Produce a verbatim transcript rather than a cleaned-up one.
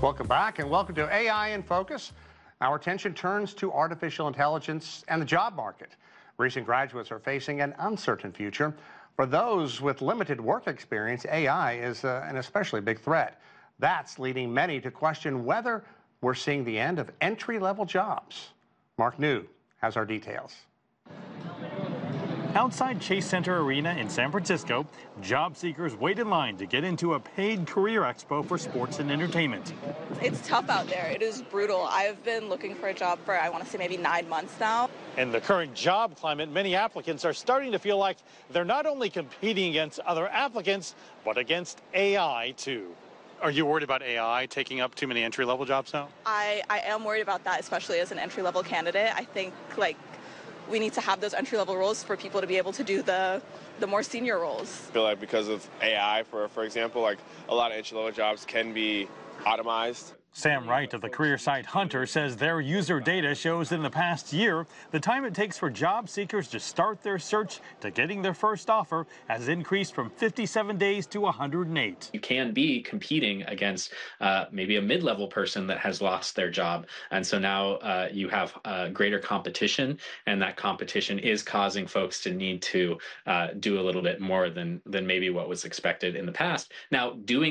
Welcome back and welcome to A I in Focus. Our attention turns to artificial intelligence and the job market. Recent graduates are facing an uncertain future. For those with limited work experience, A I is uh, an especially big threat. That's leading many to question whether we're seeing the end of entry-level jobs. Mark New has our details. Outside Chase Center Arena in San Francisco, job seekers wait in line to get into a paid career expo for sports and entertainment. It's tough out there. It is brutal. I've been looking for a job for, I want to say, maybe nine months now. In the current job climate, many applicants are starting to feel like they're not only competing against other applicants, but against A I, too. Are you worried about A I taking up too many entry-level jobs now? I, I am worried about that, especially as an entry-level candidate. I think, like, we need to have those entry-level roles for people to be able to do the the more senior roles. I feel like because of A I, for for example, like a lot of entry-level jobs can be automized. Sam Wright of the career site Hunter says their user data shows in the past year the time it takes for job seekers to start their search to getting their first offer has increased from fifty-seven days to one hundred eight. You can be competing against uh, maybe a mid-level person that has lost their job. And so now uh, you have uh, greater competition, and that competition is causing folks to need to uh, do a little bit more than, than maybe what was expected in the past. Now, doing